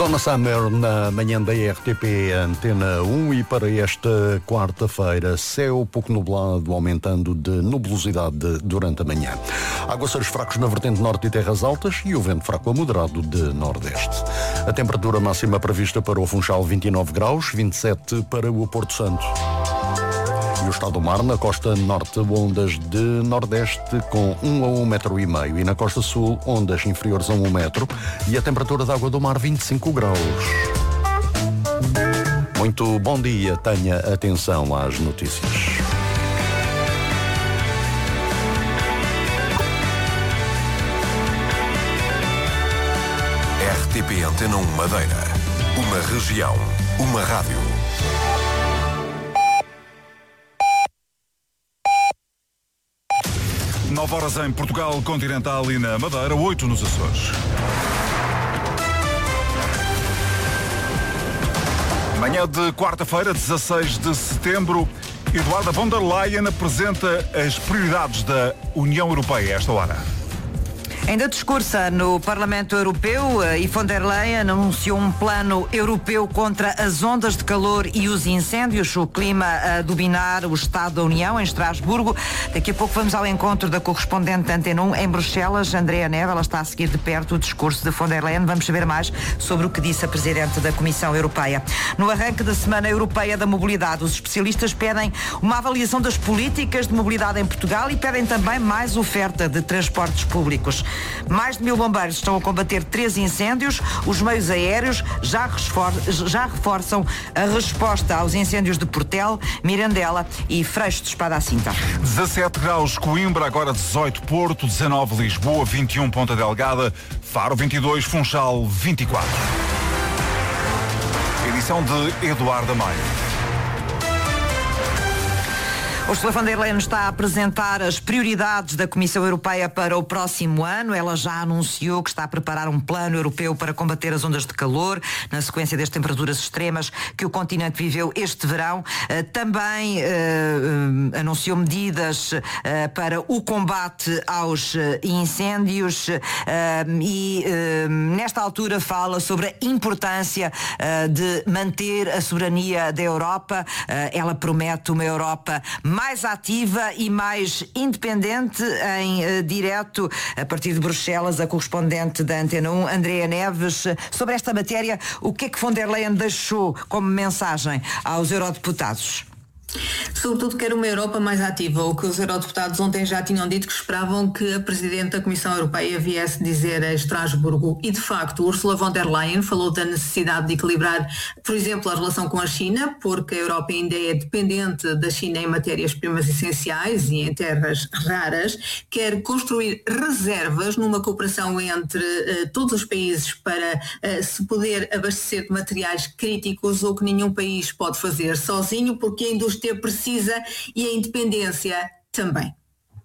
Donna Summer na manhã da RTP Antena 1 e para esta quarta-feira, céu pouco nublado, aumentando de nubosidade durante a manhã. Aguaceiros fracos na vertente norte e terras altas e o vento fraco a moderado de nordeste. A temperatura máxima prevista para o Funchal 29 graus, 27 para o Porto Santo. E o estado do mar, na costa norte, ondas de nordeste com 1 a 1,5 metro e na costa sul, ondas inferiores a 1 metro e a temperatura da água do mar 25 graus. Muito bom dia, tenha atenção às notícias. RTP Antena 1 Madeira. Uma região, uma rádio. Nove horas em Portugal continental e na Madeira, 8 nos Açores. Manhã de quarta-feira, 16 de setembro, Ursula von der Leyen apresenta as prioridades da União Europeia a esta hora. Ainda discursa no Parlamento Europeu e von der Leyen anunciou um plano europeu contra as ondas de calor e os incêndios, o clima a dominar o Estado da União em Estrasburgo. Daqui a pouco vamos ao encontro da correspondente da Antena 1 em Bruxelas, Andrea Neve. Ela está a seguir de perto o discurso de von der Leyen. Vamos saber mais sobre o que disse a Presidente da Comissão Europeia. No arranque da Semana Europeia da Mobilidade, os especialistas pedem uma avaliação das políticas de mobilidade em Portugal e pedem também mais oferta de transportes públicos. Mais de 1000 bombeiros estão a combater 3 incêndios. Os meios aéreos já reforçam a resposta aos incêndios de Portel, Mirandela e Freixo de Espada à Cinta. 17 graus Coimbra, agora 18 Porto, 19 Lisboa, 21 Ponta Delgada, Faro 22, Funchal 24. Edição de Eduardo Maia. Ursula von der Leyen está a apresentar as prioridades da Comissão Europeia para o próximo ano. Ela já anunciou que está a preparar um plano europeu para combater as ondas de calor, na sequência das temperaturas extremas que o continente viveu este verão. Também anunciou medidas para o combate aos incêndios e nesta altura fala sobre a importância de manter a soberania da Europa. Ela promete uma Europa mais ativa e mais independente. Em direto a partir de Bruxelas, a correspondente da Antena 1, Andrea Neves. Sobre esta matéria, o que é que von der Leyen deixou como mensagem aos eurodeputados? Sobretudo quer uma Europa mais ativa. O que os eurodeputados ontem já tinham dito, que esperavam que a Presidente da Comissão Europeia viesse dizer a Estrasburgo. E de facto, Ursula von der Leyen falou da necessidade de equilibrar, por exemplo, a relação com a China, porque a Europa ainda é dependente da China em matérias-primas essenciais e em terras raras. Quer construir reservas numa cooperação entre todos os países para se poder abastecer de materiais críticos, ou que nenhum país pode fazer sozinho, porque a indústria precisa e a independência também.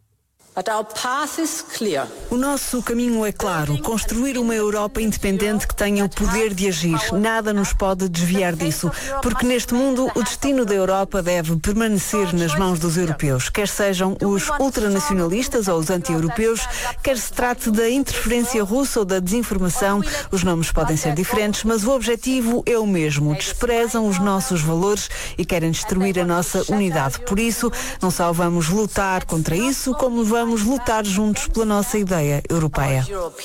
O nosso caminho é claro, construir uma Europa independente que tenha o poder de agir. Nada nos pode desviar disso, porque neste mundo o destino da Europa deve permanecer nas mãos dos europeus, quer sejam os ultranacionalistas ou os anti-europeus, quer se trate da interferência russa ou da desinformação. Os nomes podem ser diferentes, mas o objetivo é o mesmo. Desprezam os nossos valores e querem destruir a nossa unidade. Por isso, não só vamos lutar contra isso, como vamos lutar juntos pela nossa ideia europeia.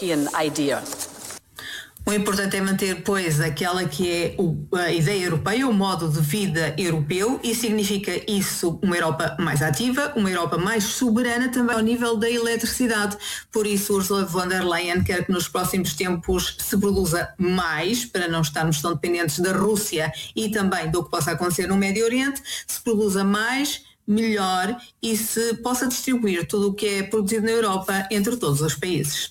O importante é manter, pois, aquela que é a ideia europeia, o modo de vida europeu, e significa isso uma Europa mais ativa, uma Europa mais soberana também ao nível da eletricidade. Por isso, Ursula von der Leyen quer que nos próximos tempos se produza mais, para não estarmos tão dependentes da Rússia e também do que possa acontecer no Médio Oriente, se produza mais, melhor e se possa distribuir tudo o que é produzido na Europa entre todos os países.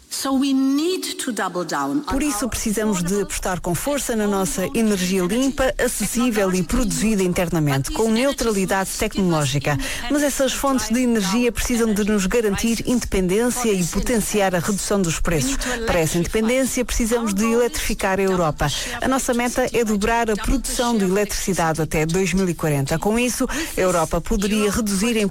Por isso precisamos de apostar com força na nossa energia limpa, acessível e produzida internamente, com neutralidade tecnológica. Mas essas fontes de energia precisam de nos garantir independência e potenciar a redução dos preços. Para essa independência precisamos de eletrificar a Europa. A nossa meta é dobrar a produção de eletricidade até 2040. Com isso, a Europa poderia reduzir em